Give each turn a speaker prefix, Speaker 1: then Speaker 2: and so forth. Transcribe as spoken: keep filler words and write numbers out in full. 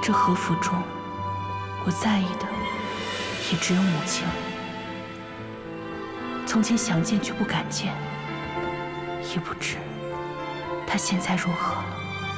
Speaker 1: 这和府中，我在意的也只有母亲了。从前想见却不敢见，也不知她现在如何了。